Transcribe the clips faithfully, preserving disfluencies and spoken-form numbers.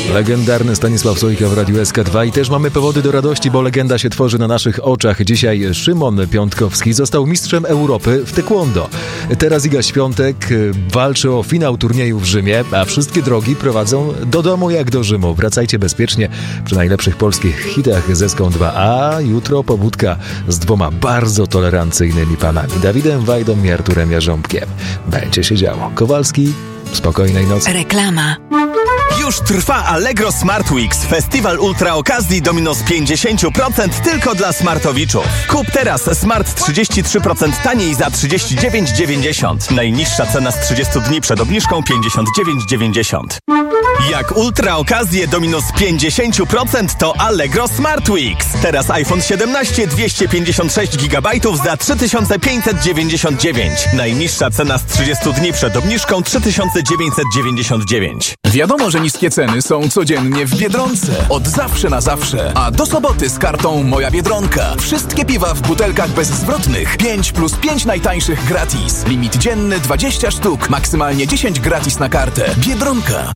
Legendarny Stanisław Sojka w Radiu S K dwa i też mamy powody do radości, bo legenda się tworzy na naszych oczach. Dzisiaj Szymon Piątkowski został mistrzem Europy w taekwondo. Teraz Iga Świątek walczy o finał turnieju w Rzymie, a wszystkie drogi prowadzą do domu jak do Rzymu. Wracajcie bezpiecznie przy najlepszych polskich hitach z S K dwa, a jutro pobudka z dwoma bardzo tolerancyjnymi panami, Dawidem Wajdą i Arturem Jarząbkiem. Będzie się działo. Kowalski, spokojnej nocy. Reklama. Już trwa Allegro Smart Weeks, festiwal ultra okazji do minus pięćdziesiąt procent tylko dla smartowiczów. Kup teraz smart trzydzieści trzy procent taniej za trzydzieści dziewięć dziewięćdziesiąt. Najniższa cena z trzydziestu dni przed obniżką pięćdziesiąt dziewięć dziewięćdziesiąt. Jak ultra okazje do minus pięćdziesiąt procent to Allegro Smart Weeks. Teraz iPhone siedemnaście dwieście pięćdziesiąt sześć gigabajtów za trzy tysiące pięćset dziewięćdziesiąt dziewięć. Najniższa cena z trzydziestu dni przed obniżką trzy tysiące dziewięćset dziewięćdziesiąt dziewięć. Wiadomo, że niskie ceny są codziennie w Biedronce. Od zawsze na zawsze. A do soboty z kartą Moja Biedronka. Wszystkie piwa w butelkach bezzwrotnych. pięć plus pięć najtańszych gratis. Limit dzienny dwadzieścia sztuk. Maksymalnie dziesięć gratis na kartę. Biedronka.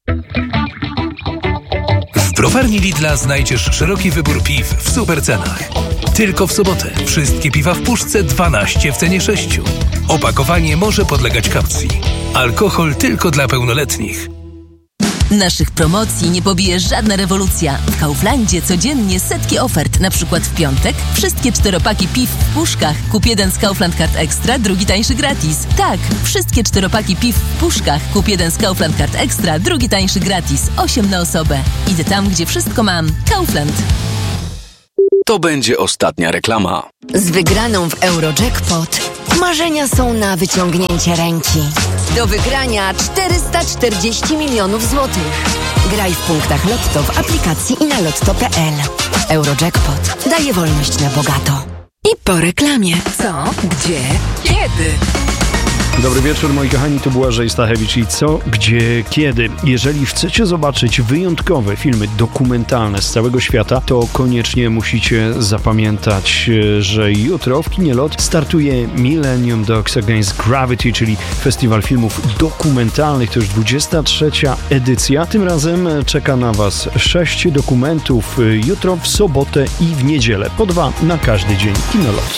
W browarni Lidla znajdziesz szeroki wybór piw w super cenach. Tylko w sobotę wszystkie piwa w puszce dwanaście w cenie sześciu. Opakowanie może podlegać kaucji. Alkohol tylko dla pełnoletnich. Naszych promocji nie pobije żadna rewolucja. W Kauflandzie codziennie setki ofert. Na przykład w piątek wszystkie czteropaki piw w puszkach. Kup jeden z Kaufland Card Extra, drugi tańszy gratis. Tak, wszystkie czteropaki piw w puszkach. Kup jeden z Kaufland Card Extra, drugi tańszy gratis. osiem na osobę. Idę tam, gdzie wszystko mam. Kaufland. To będzie ostatnia reklama. Z wygraną w Eurojackpot marzenia są na wyciągnięcie ręki. Do wygrania czterysta czterdzieści milionów złotych. Graj w punktach Lotto w aplikacji i na lotto kropka p l. Eurojackpot daje wolność na bogato. I po reklamie. Co? Gdzie? Kiedy? Dobry wieczór, moi kochani, tu Błażej Stachewicz i co, gdzie, kiedy. Jeżeli chcecie zobaczyć wyjątkowe filmy dokumentalne z całego świata, to koniecznie musicie zapamiętać, że jutro w kinie Lot startuje Millennium Dogs Against Gravity, czyli festiwal filmów dokumentalnych. To już dwudziesta trzecia edycja. Tym razem czeka na Was sześć dokumentów jutro, w sobotę i w niedzielę. Po dwa na każdy dzień. Kino Lot.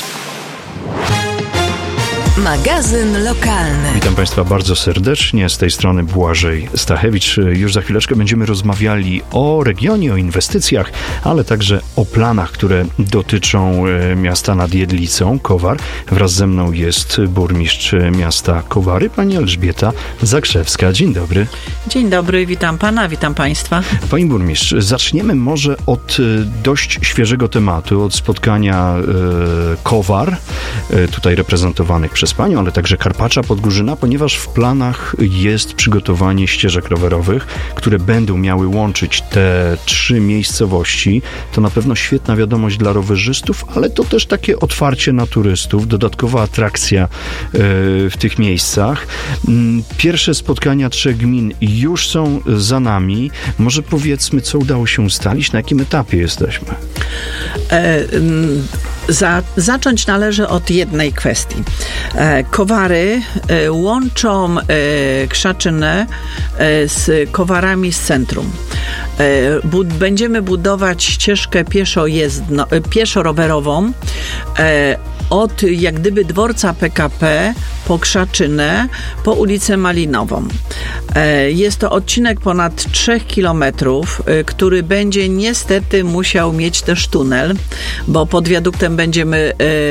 Magazyn lokalny. Witam Państwa bardzo serdecznie, z tej strony Błażej Stachewicz. Już za chwileczkę będziemy rozmawiali o regionie, o inwestycjach, ale także o planach, które dotyczą miasta nad Jedlicą, Kowar. Wraz ze mną jest burmistrz miasta Kowary, pani Elżbieta Zakrzewska. Dzień dobry. Dzień dobry, witam pana, witam państwa. Pani burmistrz, zaczniemy może od dość świeżego tematu, od spotkania e, Kowar, e, tutaj reprezentowanych przez panią, ale także Karpacza Podgórzyna, ponieważ w planach jest przygotowanie ścieżek rowerowych, które będą miały łączyć te trzy miejscowości. To na pewno świetna wiadomość dla rowerzystów, ale to też takie otwarcie na turystów, dodatkowa atrakcja e, w tych miejscach. Pierwsze spotkania trzech gmin już są za nami. Może powiedzmy, co udało się ustalić, na jakim etapie jesteśmy? E, za, zacząć należy od jednej kwestii. E, Kowary e, łączą e, Krzaczynę e, z Kowarami z centrum. E, bud, będziemy budować ścieżkę pieszo-jezdno, e, pieszo-rowerową e, od jak gdyby dworca P K P po Krzaczynę, po ulicę Malinową. Jest to odcinek ponad trzech kilometrów, który będzie niestety musiał mieć też tunel, bo pod wiaduktem będziemy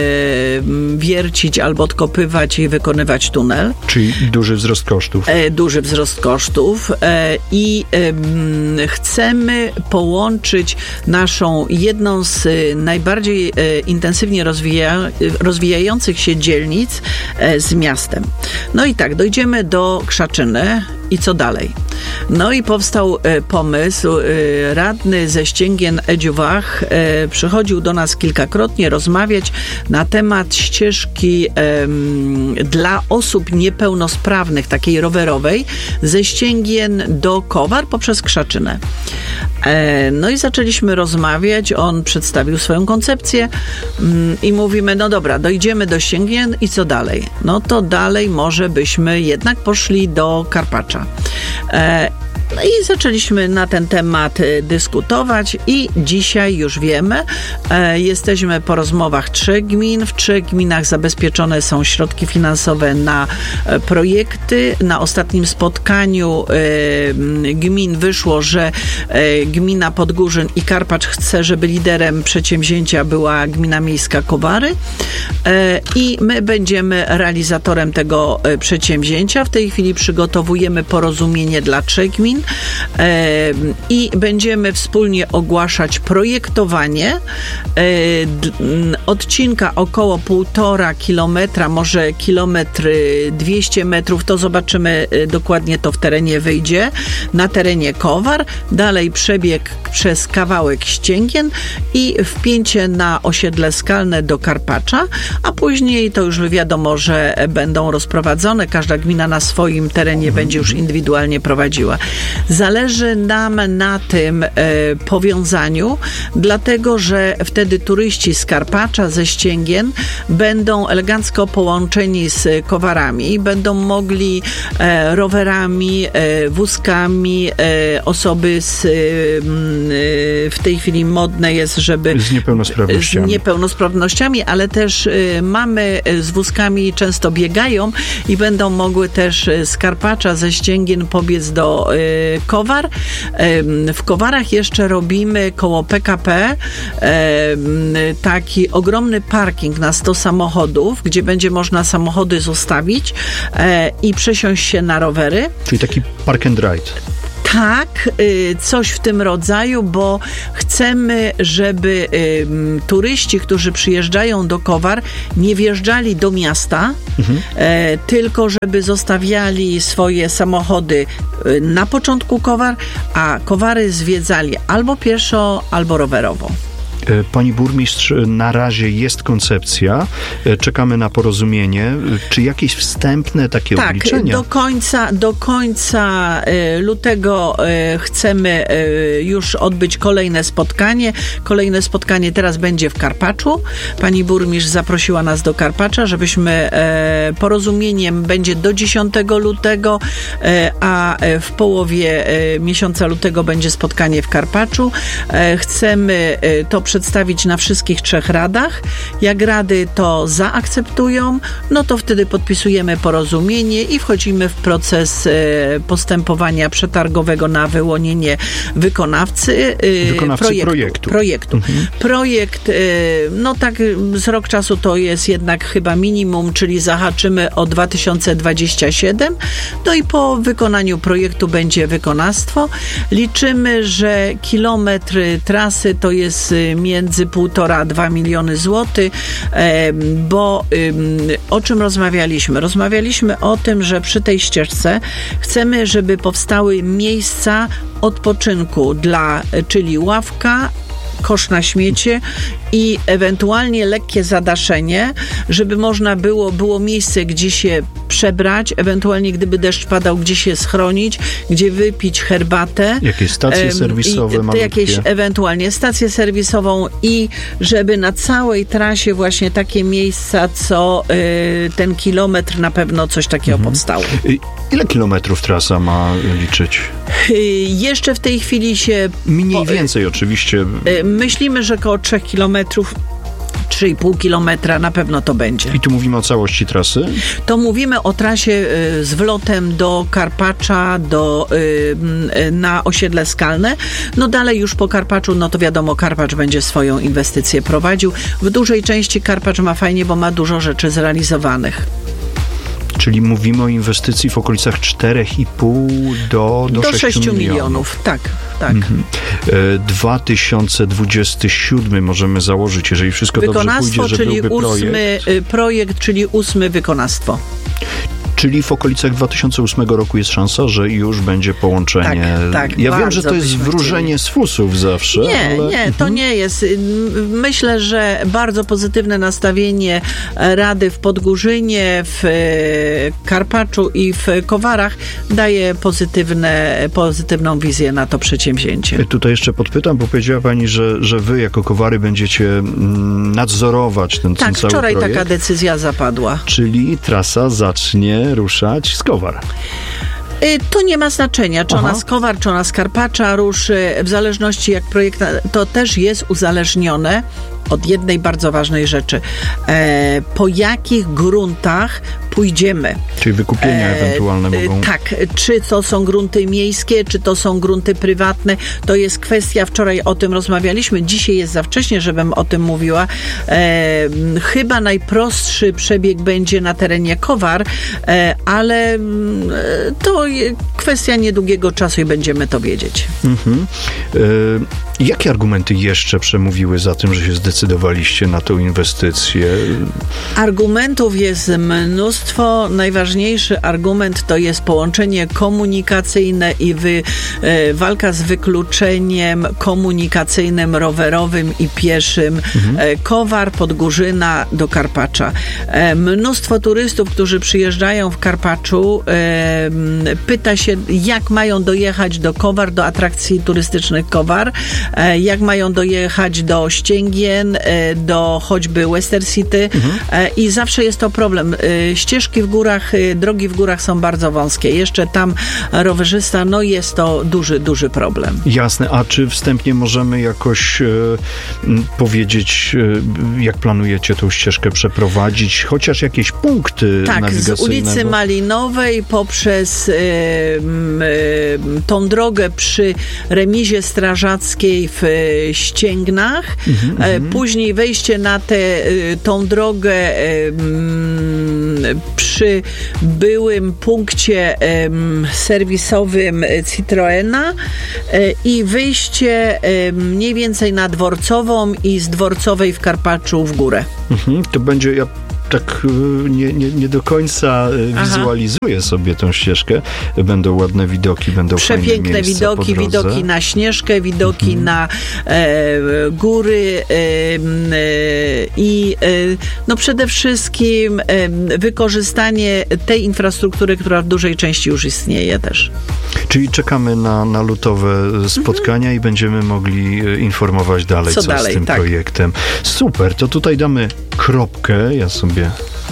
wiercić albo odkopywać i wykonywać tunel. Czyli duży wzrost kosztów. Duży wzrost kosztów i chcemy połączyć naszą jedną z najbardziej intensywnie rozwija, rozwijających się dzielnic z miastem. No i tak, dojdziemy do Krzaczyny i co dalej? No i powstał e, pomysł, e, radny ze Ścięgien Edziuwach e, przychodził do nas kilkakrotnie rozmawiać na temat ścieżki e, dla osób niepełnosprawnych, takiej rowerowej, ze Ścięgien do Kowar poprzez Krzaczynę. E, no i zaczęliśmy rozmawiać, on przedstawił swoją koncepcję mm, i mówimy, no dobra, dojdziemy do Ścięgien i co dalej? No to dalej może byśmy jednak poszli do Karpacza. E, No i zaczęliśmy na ten temat dyskutować i dzisiaj już wiemy, e, jesteśmy po rozmowach trzech gmin. W trzech gminach zabezpieczone są środki finansowe na e, projekty. Na ostatnim spotkaniu e, gmin wyszło, że e, gmina Podgórzyn i Karpacz chce, żeby liderem przedsięwzięcia była gmina miejska Kowary e, i my będziemy realizatorem tego e, przedsięwzięcia. W tej chwili przygotowujemy porozumienie dla trzech gmin i będziemy wspólnie ogłaszać projektowanie odcinka około półtora kilometra, może kilometr dwieście metrów, to zobaczymy dokładnie, to w terenie wyjdzie, na terenie Kowar, dalej przebieg przez kawałek Ścięgien i wpięcie na osiedle skalne do Karpacza, a później to już wiadomo, że będą rozprowadzone, każda gmina na swoim terenie będzie już indywidualnie prowadziła. Zależy nam na tym e, powiązaniu, dlatego, że wtedy turyści z Karpacza, ze Ścięgien będą elegancko połączeni z Kowarami, będą mogli e, rowerami, e, wózkami, e, osoby z, e, w tej chwili modne jest, żeby... Z niepełnosprawnościami. Z niepełnosprawnościami, ale też e, mamy z wózkami często biegają i będą mogły też z Karpacza, ze Ścięgien pobiec do e, Kowar. W Kowarach jeszcze robimy koło P K P taki ogromny parking na sto samochodów, gdzie będzie można samochody zostawić i przesiąść się na rowery. Czyli taki park and ride. Tak, coś w tym rodzaju, bo chcemy, żeby turyści, którzy przyjeżdżają do Kowar, nie wjeżdżali do miasta, mhm. tylko żeby zostawiali swoje samochody na początku Kowar, a Kowary zwiedzali albo pieszo, albo rowerowo. Pani burmistrz, na razie jest koncepcja, czekamy na porozumienie. Czy jakieś wstępne takie tak, obliczenia? Do końca, do końca lutego chcemy już odbyć kolejne spotkanie. Kolejne spotkanie teraz będzie w Karpaczu. Pani burmistrz zaprosiła nas do Karpacza, żebyśmy porozumieniem będzie do dziesiątego lutego, a w połowie miesiąca lutego będzie spotkanie w Karpaczu. Chcemy to przedstawić na wszystkich trzech radach. Jak rady to zaakceptują, no to wtedy podpisujemy porozumienie i wchodzimy w proces postępowania przetargowego na wyłonienie wykonawcy. Wykonawcy projektu. Projektu. projektu. Mhm. Projekt, no tak z rok czasu to jest jednak chyba minimum, czyli zahaczymy o dwa tysiące dwudziesty siódmy. No i po wykonaniu projektu będzie wykonawstwo. Liczymy, że kilometr trasy to jest między półtora a dwa miliony złotych, bo o czym rozmawialiśmy? Rozmawialiśmy o tym, że przy tej ścieżce chcemy, żeby powstały miejsca odpoczynku dla, czyli ławka, kosz na śmiecie i ewentualnie lekkie zadaszenie, żeby można było, było miejsce, gdzie się przebrać, ewentualnie gdyby deszcz padał, gdzie się schronić, gdzie wypić herbatę. Jakieś stacje serwisowe malutkie. Jakieś ewentualnie stację serwisową i żeby na całej trasie właśnie takie miejsca, co y, ten kilometr na pewno coś takiego mhm. powstało. Ile kilometrów trasa ma liczyć? Y, jeszcze w tej chwili się... Mniej po, więcej oczywiście. Y, myślimy, że około trzech kilometrów, trzy i pół kilometra na pewno to będzie. I tu mówimy o całości trasy? To mówimy o trasie y, z wlotem do Karpacza, do, y, na osiedle skalne. No dalej już po Karpaczu, no to wiadomo, Karpacz będzie swoją inwestycję prowadził. W dużej części Karpacz ma fajnie, bo ma dużo rzeczy zrealizowanych. Czyli mówimy o inwestycji w okolicach cztery i pół do, do, do sześciu milionów. milionów. Tak, tak. Mhm. dwa tysiące dwudziesty siódmy możemy założyć, jeżeli wszystko dobrze pójdzie, że czyli byłby ósmy projekt. projekt, czyli ósmy wykonawstwo. Czyli w okolicach dwa tysiące ósmego roku jest szansa, że już będzie połączenie. Tak, tak, ja wiem, że to jest wróżenie chcieli. z fusów zawsze. Nie, ale... nie, to nie jest. Myślę, że bardzo pozytywne nastawienie Rady w Podgórzynie, w Karpaczu i w Kowarach daje pozytywne, pozytywną wizję na to przedsięwzięcie. Tutaj jeszcze podpytam, bo powiedziała pani, że, że wy jako Kowary będziecie nadzorować ten, tak, ten cały wczoraj projekt. taka decyzja zapadła. Czyli trasa zacznie ruszać z Kowar. To nie ma znaczenia, czy Aha. ona z Kowar, czy ona z Karpacza ruszy, w zależności jak projekt, to też jest uzależnione od jednej bardzo ważnej rzeczy. E, po jakich gruntach pójdziemy? Czyli wykupienia e, ewentualne mogą... Tak, czy to są grunty miejskie, czy to są grunty prywatne, to jest kwestia, wczoraj o tym rozmawialiśmy, dzisiaj jest za wcześnie, żebym o tym mówiła. E, chyba najprostszy przebieg będzie na terenie Kowar, e, ale e, to kwestia niedługiego czasu i będziemy to wiedzieć. Mhm. E, jakie argumenty jeszcze przemówiły za tym, że się zdecydowaliście na tą inwestycję? Argumentów jest mnóstwo. Najważniejszy argument to jest połączenie komunikacyjne i wy, e, walka z wykluczeniem komunikacyjnym, rowerowym i pieszym. Mhm. E, Kowar, Podgórzyna do Karpacza. E, mnóstwo turystów, którzy przyjeżdżają w Karpaczu, e, pyta się, jak mają dojechać do Kowar, do atrakcji turystycznych Kowar, e, jak mają dojechać do Ścięgien, e, do choćby Western City mhm. e, i zawsze jest to problem. E, ścieżki w górach, e, drogi w górach są bardzo wąskie. Jeszcze tam rowerzysta, no jest to duży, duży problem. Jasne. A czy wstępnie możemy jakoś e, powiedzieć, e, jak planujecie tą ścieżkę przeprowadzić? Chociaż jakieś punkty tak, nawigacyjne? Tak, z ulicy bo... Malinowej poprzez e, e, tą drogę przy remizie strażackiej w e, Ścięgnach, mhm, e, później wejście na tę tą drogę e, przy byłym punkcie e, serwisowym Citroena e, i wyjście e, mniej więcej na Dworcową i z Dworcowej w Karpaczu w górę. Mhm, to będzie... Ja... tak nie, nie, nie do końca Aha. wizualizuję sobie tą ścieżkę. Będą ładne widoki, będą przepiękne fajne widoki, widoki na Śnieżkę, widoki mhm. na e, góry e, e, i e, no przede wszystkim e, wykorzystanie tej infrastruktury, która w dużej części już istnieje też. Czyli czekamy na, na lutowe spotkania mhm. i będziemy mogli informować dalej, co, co dalej, z tym tak. projektem. Super, to tutaj damy kropkę. Ja sobie...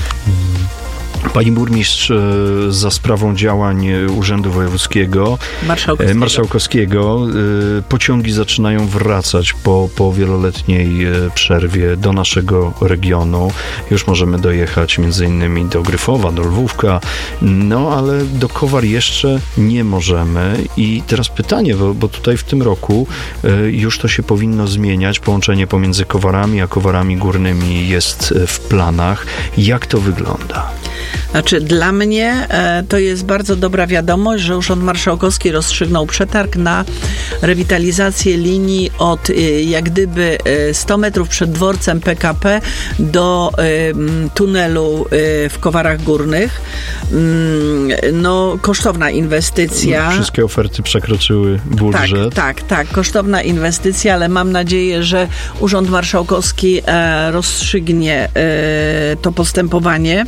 Pani burmistrz za sprawą działań Urzędu Wojewódzkiego Marszałkowskiego, Marszałkowskiego pociągi zaczynają wracać po, po wieloletniej przerwie do naszego regionu. Już możemy dojechać między innymi do Gryfowa, do Lwówka, no ale do Kowar jeszcze nie możemy. I teraz pytanie, bo, bo tutaj w tym roku już to się powinno zmieniać. Połączenie pomiędzy Kowarami a Kowarami Górnymi jest w planach. Jak to wygląda? Znaczy, dla mnie e, to jest bardzo dobra wiadomość, że Urząd Marszałkowski rozstrzygnął przetarg na rewitalizację linii od e, jak gdyby e, sto metrów przed dworcem P K P do e, tunelu e, w Kowarach Górnych. Mm, no, kosztowna inwestycja. Wszystkie oferty przekroczyły budżet. Tak, tak, tak. Kosztowna inwestycja, ale mam nadzieję, że Urząd Marszałkowski e, rozstrzygnie e, to postępowanie.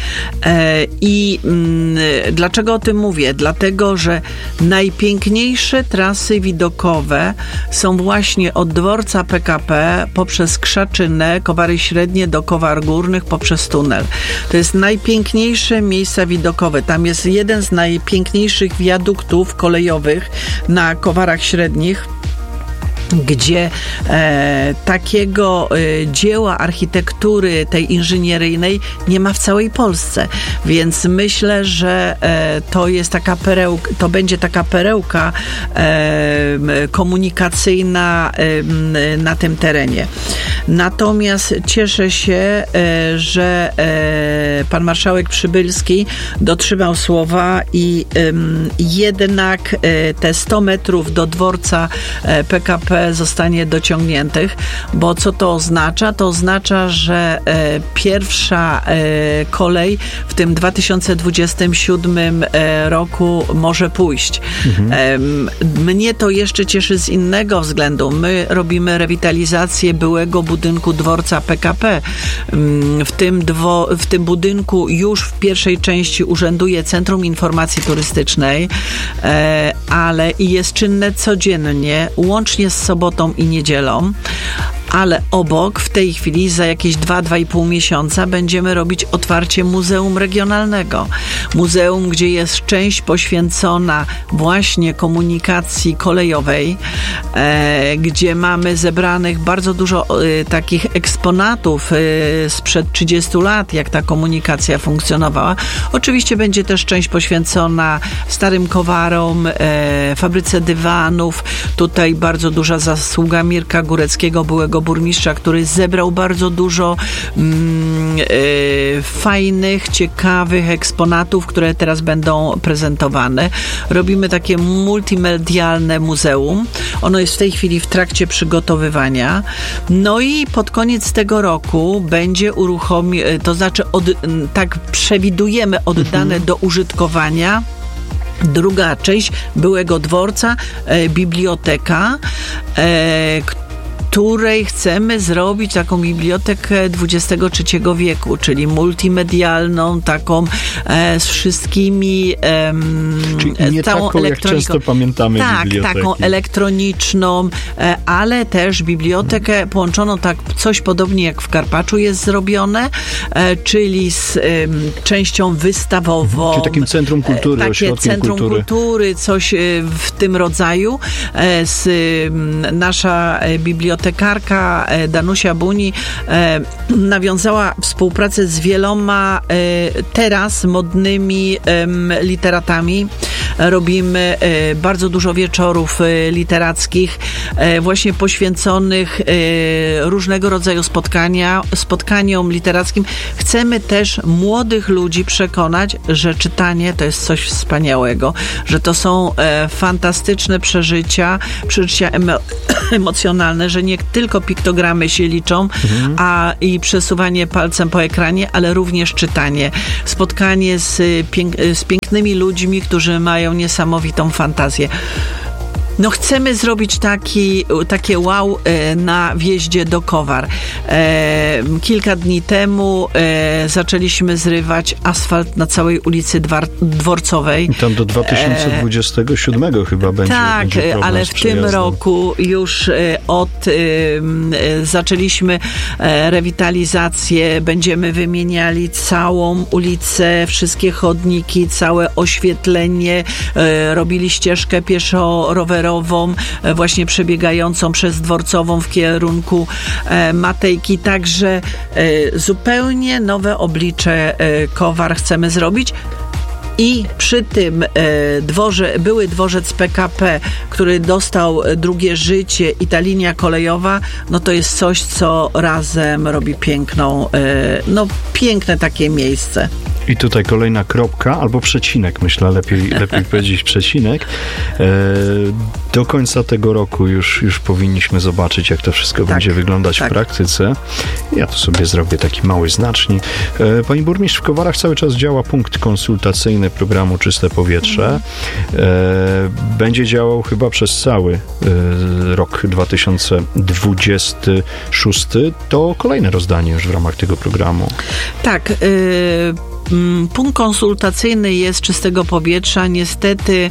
I mm, dlaczego o tym mówię? Dlatego, że najpiękniejsze trasy widokowe są właśnie od dworca P K P poprzez Krzaczynę, Kowary Średnie do Kowar Górnych poprzez tunel. To jest najpiękniejsze miejsca widokowe. Tam jest jeden z najpiękniejszych wiaduktów kolejowych na Kowarach Średnich, gdzie e, takiego e, dzieła architektury tej inżynieryjnej nie ma w całej Polsce. Więc myślę, że e, to jest taka perełka, to będzie taka perełka e, komunikacyjna e, na tym terenie. Natomiast cieszę się, e, że e, pan marszałek Przybylski dotrzymał słowa i e, jednak e, te sto metrów do dworca e, P K P zostanie dociągniętych, bo co to oznacza? To oznacza, że e, pierwsza e, kolej w tym dwa tysiące dwudziestym siódmym e, roku może pójść. Mhm. E, mnie to jeszcze cieszy z innego względu. My robimy rewitalizację byłego budynku dworca P K P. W tym, dwo, w tym budynku już w pierwszej części urzęduje Centrum Informacji Turystycznej, e, ale i jest czynne codziennie, łącznie z sobotą i niedzielą, ale obok w tej chwili za jakieś dwa, dwa i pół miesiąca będziemy robić otwarcie Muzeum Regionalnego. Muzeum, gdzie jest część poświęcona właśnie komunikacji kolejowej, e, gdzie mamy zebranych bardzo dużo e, takich eksponatów e, sprzed trzydziestu lat, jak ta komunikacja funkcjonowała. Oczywiście będzie też część poświęcona starym kowarom, e, fabryce dywanów. Tutaj bardzo duża zasługa Mirka Góreckiego, byłego burmistrza, który zebrał bardzo dużo mm, e, fajnych, ciekawych eksponatów, które teraz będą prezentowane. Robimy takie multimedialne muzeum. Ono jest w tej chwili w trakcie przygotowywania. No i pod koniec tego roku będzie uruchomione, to znaczy od, tak przewidujemy oddane do użytkowania druga część byłego dworca, e, biblioteka, e, której chcemy zrobić taką bibliotekę dwudziestego trzeciego wieku, czyli multimedialną, taką e, z wszystkimi e, czyli nie całą taką, jak często pamiętamy tak, biblioteki. taką elektroniczną, e, ale też bibliotekę hmm. połączoną tak coś podobnie jak w Karpaczu jest zrobione, e, czyli z e, częścią wystawową. Czyli takim centrum kultury, takie ośrodkiem centrum kultury. kultury, coś e, w tym rodzaju. E, z, e, nasza biblioteka Tekarka Danusia Buni e, nawiązała współpracę z wieloma e, teraz modnymi e, literatami. Robimy e, bardzo dużo wieczorów e, literackich, e, właśnie poświęconych e, różnego rodzaju spotkania, spotkaniom literackim. Chcemy też młodych ludzi przekonać, że czytanie to jest coś wspaniałego, że to są e, fantastyczne przeżycia, przeżycia emo- emocjonalne, że nie tylko piktogramy się liczą, mhm. a i przesuwanie palcem po ekranie, ale również czytanie. Spotkanie z, pięk- z pięknymi ludźmi, którzy mają niesamowitą fantazję. No chcemy zrobić taki, takie wow e, na wjeździe do Kowar. E, kilka dni temu e, zaczęliśmy zrywać asfalt na całej ulicy Dwar- Dworcowej. I tam do dwa tysiące dwudziestego siódmego e, chyba będzie Tak, będzie ale w tym roku już e, od e, e, zaczęliśmy e, rewitalizację. Będziemy wymieniali całą ulicę, wszystkie chodniki, całe oświetlenie. E, robili ścieżkę pieszo-rowerową, właśnie przebiegającą przez Dworcową w kierunku e, Matejki. Także e, zupełnie nowe oblicze e, Kowar chcemy zrobić. I przy tym e, dworze, były dworzec P K P, który dostał drugie życie i ta linia kolejowa, no to jest coś, co razem robi piękną, e, no piękne takie miejsce. I tutaj kolejna kropka, albo przecinek, myślę, lepiej, lepiej powiedzieć przecinek. E, do końca tego roku już, już powinniśmy zobaczyć, jak to wszystko tak, będzie wyglądać tak. w praktyce. Ja tu sobie zrobię taki mały znacznik. E, pani burmistrz, w Kowarach cały czas działa punkt konsultacyjny programu Czyste Powietrze. E, będzie działał chyba przez cały e, rok dwa tysiące dwudziesty szósty. To kolejne rozdanie już w ramach tego programu. Tak. Y- Punkt konsultacyjny jest czystego powietrza. Niestety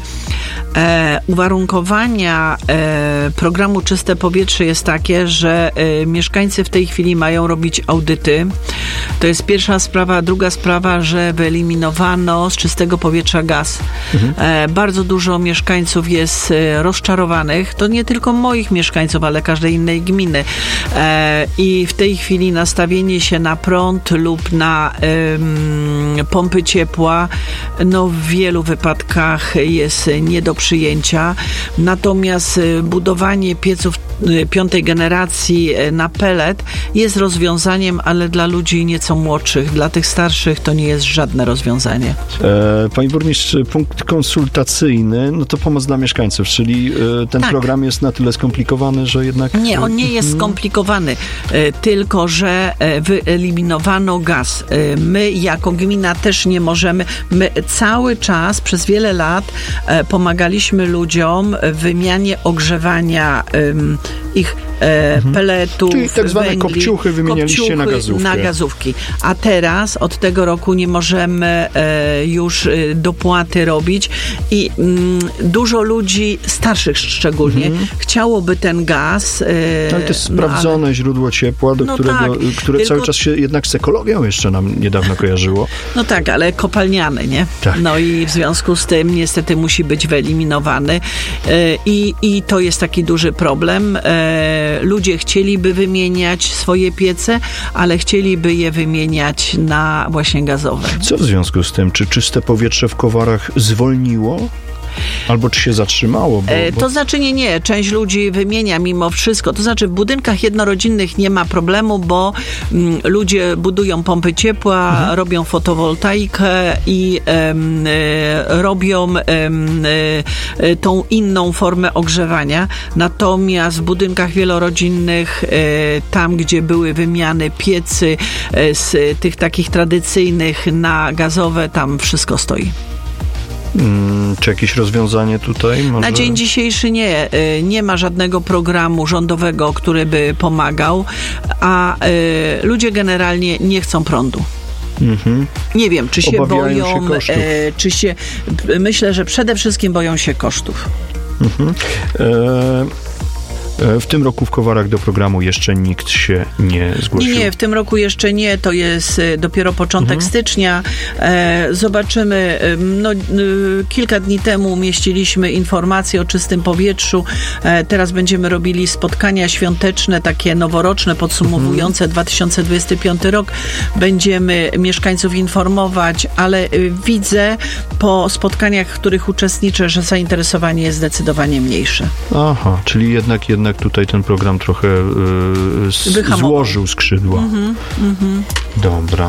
e, uwarunkowania e, programu Czyste Powietrze jest takie, że e, mieszkańcy w tej chwili mają robić audyty. To jest pierwsza sprawa. Druga sprawa, że wyeliminowano z czystego powietrza gaz. Mhm. E, bardzo dużo mieszkańców jest e, rozczarowanych. To nie tylko moich mieszkańców, ale każdej innej gminy. E, I w tej chwili nastawienie się na prąd lub na e, pompy ciepła, no w wielu wypadkach jest nie do przyjęcia. Natomiast budowanie pieców piątej generacji na pelet jest rozwiązaniem, ale dla ludzi nieco młodszych, dla tych starszych to nie jest żadne rozwiązanie. E, Pani burmistrz, punkt konsultacyjny, no to pomoc dla mieszkańców, czyli e, ten tak. program jest na tyle skomplikowany, że jednak... Nie, on nie jest skomplikowany, e, tylko że e, wyeliminowano gaz. E, my jako gmina też nie możemy, my cały czas przez wiele lat e, pomagaliśmy ludziom w wymianie ogrzewania e, ich e, mhm. peletów, czyli tak zwane węgli, kopciuchy wymienialiście kopciuchy na gazówkę. na gazówki. A teraz od tego roku nie możemy e, już e, dopłaty robić i mm, dużo ludzi, starszych szczególnie, mhm. chciałoby ten gaz. E, ale to jest sprawdzone no, ale... źródło ciepła, do no którego, tak, które tylko... cały czas się jednak z ekologią jeszcze nam niedawno kojarzyło. No tak, ale kopalniany, nie? Tak. No i w związku z tym niestety musi być wyeliminowany i, i to jest taki duży problem. Ludzie chcieliby wymieniać swoje piece, ale chcieliby je wymieniać na właśnie gazowe. Co w związku z tym? Czy czyste powietrze w Kowarach zwolniło? Albo czy się zatrzymało? Bo, bo... To znaczy nie, nie. Część ludzi wymienia mimo wszystko. To znaczy w budynkach jednorodzinnych nie ma problemu, bo mm, ludzie budują pompy ciepła, mhm. robią fotowoltaikę i em, e, robią em, e, tą inną formę ogrzewania. Natomiast w budynkach wielorodzinnych, e, tam gdzie były wymiany piecy e, z tych takich tradycyjnych na gazowe, tam wszystko stoi. Hmm, czy jakieś rozwiązanie tutaj? Może? Na dzień dzisiejszy nie. Nie ma żadnego programu rządowego, który by pomagał, a y, ludzie generalnie nie chcą prądu. Mhm. Nie wiem, czy się Obawiają boją, się kosztów. E, czy się... Myślę, że przede wszystkim boją się kosztów. Mhm. E... W tym roku w Kowarach do programu jeszcze nikt się nie zgłosił. Nie, nie, w tym roku jeszcze nie. To jest dopiero początek mhm. stycznia. E, zobaczymy. No, kilka dni temu umieściliśmy informacje o czystym powietrzu. E, teraz będziemy robili spotkania świąteczne, takie noworoczne, podsumowujące mhm. dwa tysiące dwudziesty piąty rok. Będziemy mieszkańców informować, ale widzę po spotkaniach, w których uczestniczę, że zainteresowanie jest zdecydowanie mniejsze. Aha, czyli jednak jednak Jednak tutaj ten program trochę y, złożył skrzydła. Mm-hmm, mm-hmm. Dobra.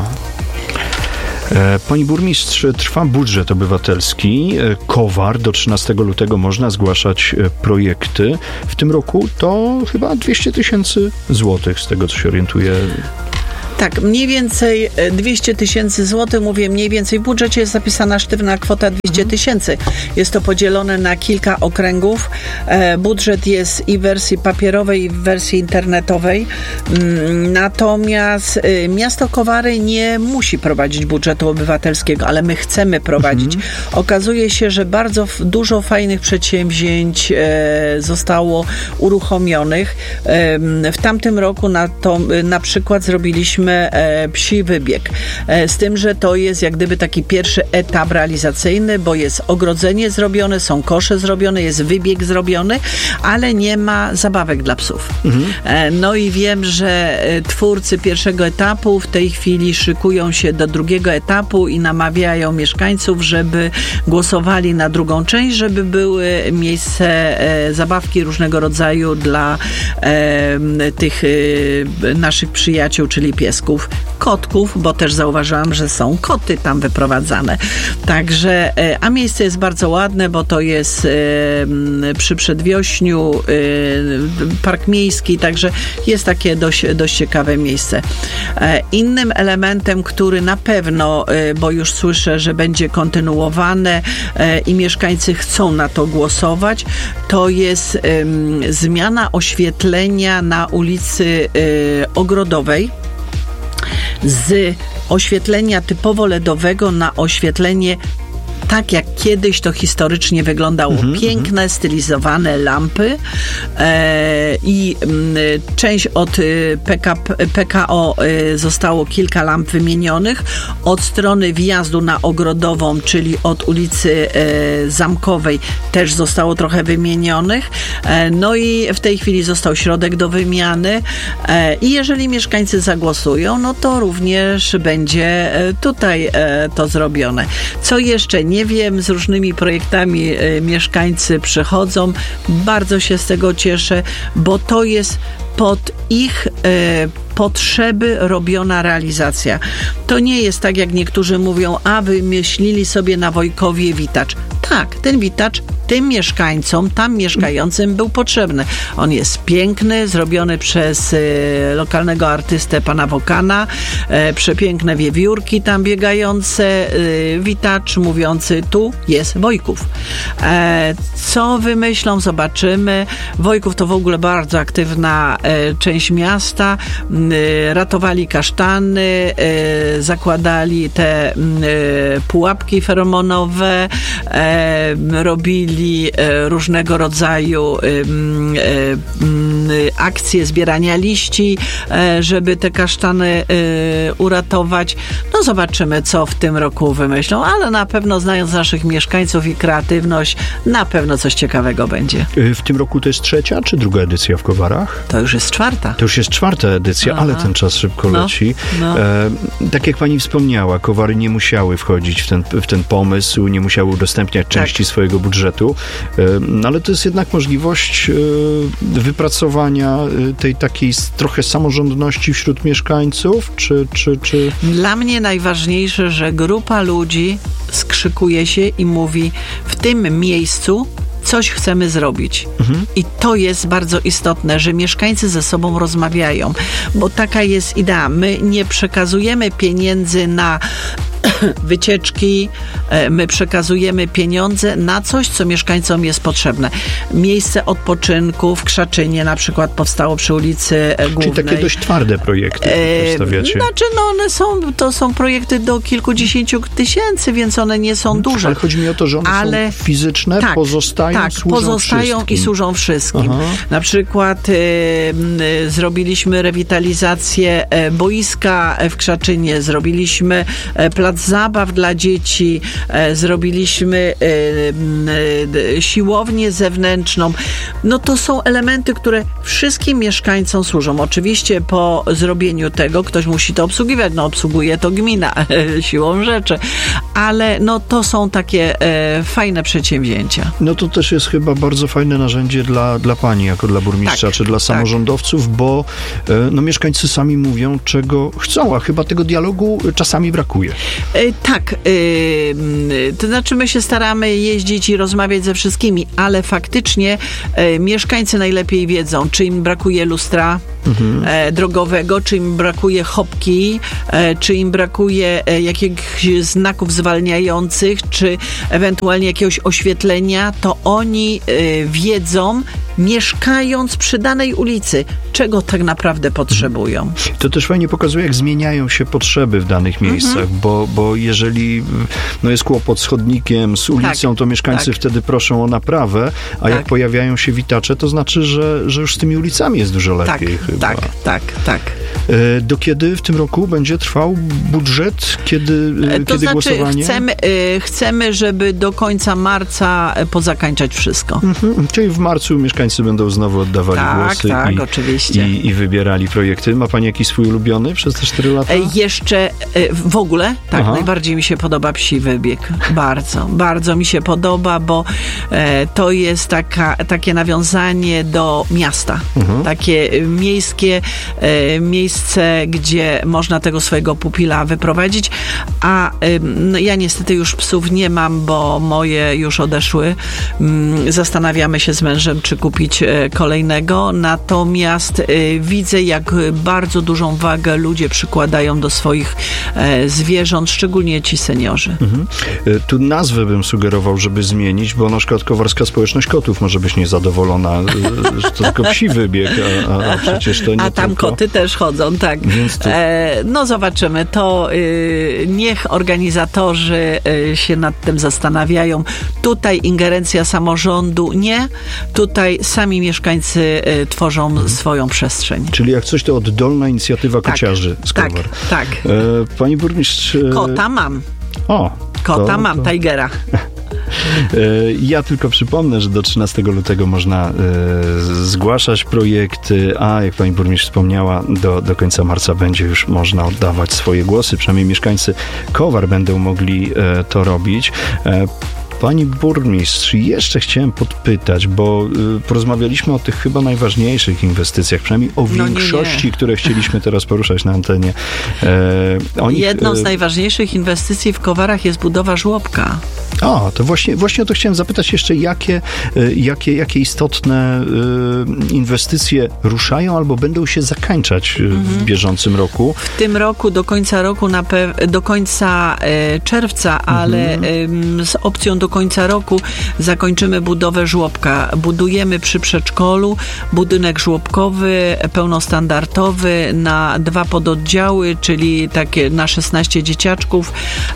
E, Pani burmistrz, trwa budżet obywatelski. E, Kowar do trzynastego lutego można zgłaszać e, projekty. W tym roku to chyba dwieście tysięcy złotych, z tego co się orientuję. Tak, mniej więcej dwieście tysięcy złotych, mówię mniej więcej, w budżecie jest zapisana sztywna kwota dwieście tysięcy. Jest to podzielone na kilka okręgów. E, budżet jest i w wersji papierowej, i w wersji internetowej. Mm, natomiast y, miasto Kowary nie musi prowadzić budżetu obywatelskiego, ale my chcemy prowadzić. Mhm. Okazuje się, że bardzo f- dużo fajnych przedsięwzięć e, zostało uruchomionych. E, w tamtym roku na, to, na przykład zrobiliśmy E, psi wybieg. E, z tym, że to jest jak gdyby taki pierwszy etap realizacyjny, bo jest ogrodzenie zrobione, są kosze zrobione, jest wybieg zrobiony, ale nie ma zabawek dla psów. Mhm. E, no i wiem, że twórcy pierwszego etapu w tej chwili szykują się do drugiego etapu i namawiają mieszkańców, żeby głosowali na drugą część, żeby były miejsce e, zabawki różnego rodzaju dla e, tych e, naszych przyjaciół, czyli piesków. Kotków, bo też zauważyłam, że są koty tam wyprowadzane. Także, a miejsce jest bardzo ładne, bo to jest przy Przedwiośniu, park miejski, także jest takie dość, dość ciekawe miejsce. Innym elementem, który na pewno, bo już słyszę, że będzie kontynuowane i mieszkańcy chcą na to głosować, to jest zmiana oświetlenia na ulicy Ogrodowej z oświetlenia typowo ledowego na oświetlenie tak jak kiedyś to historycznie wyglądało. Mm-hmm, Piękne, stylizowane lampy e, i m, część od P K P, P K O e, zostało kilka lamp wymienionych. Od strony wjazdu na Ogrodową, czyli od ulicy e, Zamkowej też zostało trochę wymienionych. E, no i w tej chwili został środek do wymiany e, i jeżeli mieszkańcy zagłosują, no to również będzie e, tutaj e, to zrobione. Co jeszcze nie Nie wiem, z różnymi projektami e, mieszkańcy przychodzą. Bardzo się z tego cieszę, bo to jest pod ich e, potrzeby robiona realizacja. To nie jest tak, jak niektórzy mówią, a wymyślili sobie na Wojkowie witacz. Tak, ten witacz tym mieszkańcom, tam mieszkającym był potrzebny. On jest piękny, zrobiony przez y, lokalnego artystę pana Wokana, y, przepiękne wiewiórki tam biegające, y, witacz mówiący, tu jest Wojków. E, co wymyślą, zobaczymy. Wojków to w ogóle bardzo aktywna e, część miasta. E, ratowali kasztany, e, zakładali te e, pułapki feromonowe, e, robili różnego rodzaju akcje zbierania liści, żeby te kasztany uratować. No zobaczymy, co w tym roku wymyślą, ale na pewno, znając naszych mieszkańców i kreatywność, na pewno coś ciekawego będzie. W tym roku to jest trzecia czy druga edycja w Kowarach? To już jest czwarta. To już jest czwarta edycja, Aha. ale ten czas szybko no, leci. No. E, tak jak pani wspomniała, Kowary nie musiały wchodzić w ten, w ten pomysł, nie musiały udostępniać części tak. swojego budżetu, e, no, ale to jest jednak możliwość e, wypracowania tej takiej trochę samorządności wśród mieszkańców, czy, czy, czy... Dla mnie najważniejsze, że grupa ludzi skrzykuje się i mówi, w tym miejscu coś chcemy zrobić. Mhm. I to jest bardzo istotne, że mieszkańcy ze sobą rozmawiają, bo taka jest idea. My nie przekazujemy pieniędzy na wycieczki, my przekazujemy pieniądze na coś, co mieszkańcom jest potrzebne. Miejsce odpoczynku w Krzaczynie na przykład powstało przy ulicy Głównej. Czyli takie dość twarde projekty przedstawiacie. Znaczy, no one są, to są projekty do kilkudziesięciu tysięcy, więc one nie są duże. Ale chodzi mi o to, że one ale, są fizyczne, tak, pozostają, tak, służą pozostają wszystkim. i służą wszystkim. Aha. Na przykład y, y, zrobiliśmy rewitalizację y, boiska w Krzaczynie, zrobiliśmy y, plac zabaw dla dzieci, e, zrobiliśmy e, e, siłownię zewnętrzną. No to są elementy, które wszystkim mieszkańcom służą. Oczywiście po zrobieniu tego ktoś musi to obsługiwać. No obsługuje to gmina e, siłą rzeczy. Ale no to są takie e, fajne przedsięwzięcia. No to też jest chyba bardzo fajne narzędzie dla, dla pani, jako dla burmistrza, tak, czy dla samorządowców, tak. bo e, no mieszkańcy sami mówią, czego chcą, a chyba tego dialogu czasami brakuje. Tak, yy, to znaczy my się staramy jeździć i rozmawiać ze wszystkimi, ale faktycznie yy, mieszkańcy najlepiej wiedzą, czy im brakuje lustra mhm. e, drogowego, czy im brakuje chopki, e, czy im brakuje e, jakichś znaków zwalniających, czy ewentualnie jakiegoś oświetlenia, to oni e, wiedzą, mieszkając przy danej ulicy, czego tak naprawdę potrzebują. To też fajnie pokazuje, jak zmieniają się potrzeby w danych miejscach, mhm. bo, bo jeżeli no jest kłopot z chodnikiem, z ulicą, tak, to mieszkańcy tak. wtedy proszą o naprawę, a tak. jak pojawiają się witacze, to znaczy, że, że już z tymi ulicami jest dużo lepiej. Tak, chyba. tak, tak, tak. Do kiedy w tym roku będzie trwał budżet? Kiedy, to kiedy znaczy, głosowanie? Chcemy, chcemy, żeby do końca marca pozakańczać wszystko. Mhm. Czyli w marcu mieszkańcy będą znowu oddawali tak, głosy tak, i, oczywiście. I, i wybierali projekty. Ma pani jakiś swój ulubiony przez te cztery lata? Jeszcze w ogóle, tak, Aha. najbardziej mi się podoba Psi Wybieg. Bardzo, bardzo mi się podoba, bo e, to jest taka, takie nawiązanie do miasta. Mhm. Takie miejskie e, miejsce, gdzie można tego swojego pupila wyprowadzić, a e, no, ja niestety już psów nie mam, bo moje już odeszły. Mm, zastanawiamy się z mężem, czy kupić e, kolejnego, natomiast e, widzę, jak bardzo dużą wagę ludzie przykładają do swoich e, zwierząt, szczególnie ci seniorzy. Mhm. Tu nazwę bym sugerował, żeby zmienić, bo na przykład Kowarska Społeczność Kotów może być niezadowolona, że to tylko psi wybieg, a, a przecież to nie A tam tylko... koty też chodzą, tak. To... E, no zobaczymy, to y, niech organizatorzy y, się nad tym zastanawiają. Tutaj ingerencja samorządu nie, tutaj sami mieszkańcy y, tworzą hmm. swoją przestrzeń. Czyli jak coś, to oddolna inicjatywa tak, kociarzy z tak, Kowar. Tak, e, Pani burmistrz... Kota mam. O, Kota to, mam, to... Tigera. Ja tylko przypomnę, że do trzynastego lutego można y, zgłaszać projekty, a jak pani burmistrz wspomniała, do, do końca marca będzie już można oddawać swoje głosy, przynajmniej mieszkańcy Kowar będą mogli y, to robić. Y, Pani burmistrz, jeszcze chciałem podpytać, bo y, porozmawialiśmy o tych chyba najważniejszych inwestycjach, przynajmniej o No większości, nie, nie. które chcieliśmy teraz poruszać na antenie. E, o nich, Jedną z e, najważniejszych inwestycji w Kowarach jest budowa żłobka. A, to właśnie, właśnie o to chciałem zapytać jeszcze, jakie, y, jakie, jakie istotne y, inwestycje ruszają albo będą się zakończać y, Mhm. w bieżącym roku. W tym roku, do końca roku, na pew- do końca e, czerwca, ale em, z opcją do końca roku zakończymy budowę żłobka. Budujemy przy przedszkolu budynek żłobkowy, pełnostandardowy na dwa pododdziały, czyli takie na szesnaście dzieciaczków.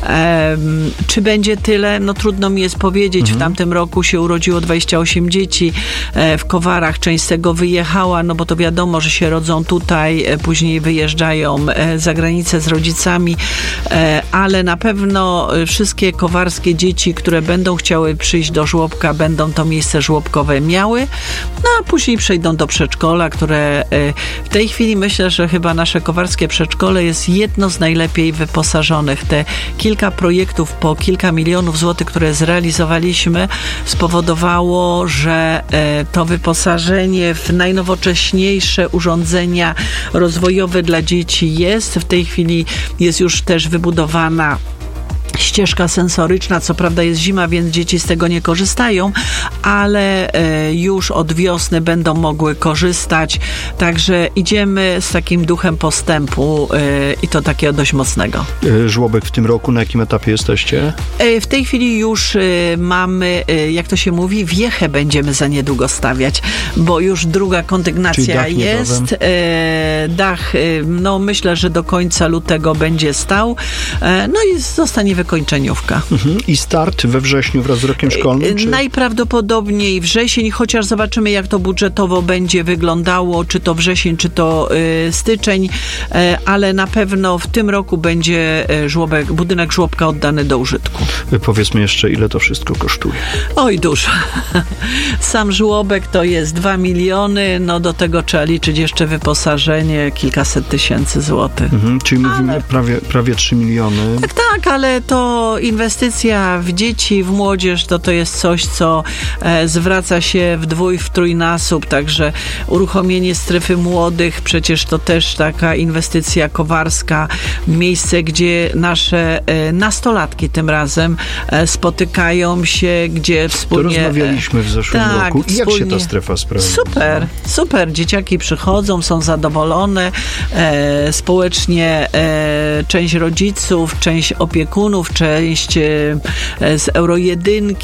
Em, czy będzie tyle? No trudno mi jest powiedzieć. Mhm. W tamtym roku się urodziło dwadzieścia osiem dzieci. E, w Kowarach część z tego wyjechała, no bo to wiadomo, że się rodzą tutaj, e, później wyjeżdżają e, za granicę z rodzicami, e, ale na pewno e, wszystkie kowarskie dzieci, które będą chciały przyjść do żłobka, będą to miejsce żłobkowe miały, no a później przejdą do przedszkola, które e, w tej chwili myślę, że chyba nasze kowarskie przedszkole jest jedno z najlepiej wyposażonych. Te kilka projektów po kilka milionów złotych, które zrealizowaliśmy, spowodowało, że e, to wyposażenie w najnowocześniejsze urządzenia rozwojowe dla dzieci jest. W tej chwili jest już też wybudowana ścieżka sensoryczna, co prawda jest zima, więc dzieci z tego nie korzystają, ale e, już od wiosny będą mogły korzystać, także idziemy z takim duchem postępu e, i to takiego dość mocnego. E, Żłobek w tym roku, na jakim etapie jesteście? E, w tej chwili już e, mamy, e, jak to się mówi, wiechę będziemy za niedługo stawiać, bo już druga Czyli kondygnacja dach jest. E, dach, e, no myślę, że do końca lutego będzie stał, e, no i zostanie wykończeniówka. Mhm. I start we wrześniu wraz z rokiem szkolnym? Czy... Najprawdopodobniej wrzesień, chociaż zobaczymy, jak to budżetowo będzie wyglądało, czy to wrzesień, czy to y, styczeń, y, ale na pewno w tym roku będzie y, żłobek, budynek żłobka oddany do użytku. Powiedzmy jeszcze, ile to wszystko kosztuje. Oj, dużo. Sam żłobek to jest dwa miliony, no do tego trzeba liczyć jeszcze wyposażenie, kilkaset tysięcy złotych. Mhm. Czyli mówimy prawie, prawie trzy miliony. Tak, tak, ale to inwestycja w dzieci, w młodzież, to to jest coś, co e, zwraca się w dwój, w trójnasób, także uruchomienie strefy młodych, przecież to też taka inwestycja kowarska, miejsce, gdzie nasze e, nastolatki tym razem e, spotykają się, gdzie wspólnie... To rozmawialiśmy w zeszłym tak, roku. I jak wspólnie... się ta strefa sprawdza? Super, super. Dzieciaki przychodzą, są zadowolone, e, społecznie e, część rodziców, część opiekunów, część e, z Euro jeden